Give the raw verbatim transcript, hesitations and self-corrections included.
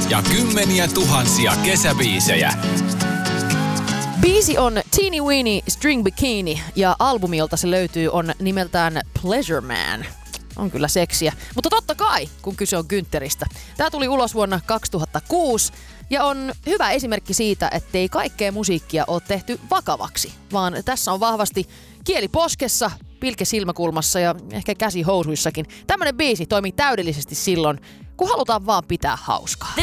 ja kymmeniä tuhansia kesäbiisejä. Biisi on Teeny Weeny String Bikini ja albumilta se löytyy on nimeltään Pleasure Man. On kyllä seksiä, mutta totta kai, kun kyse on Güntheristä. Tää tuli ulos vuonna kaksituhattakuusi ja on hyvä esimerkki siitä, ettei kaikkea musiikkia ole tehty vakavaksi, vaan tässä on vahvasti kieli poskessa, pilke silmäkulmassa ja ehkä käsi housuissakin. Tämmönen biisi toimii täydellisesti silloin, kun halutaan vaan pitää hauskaa.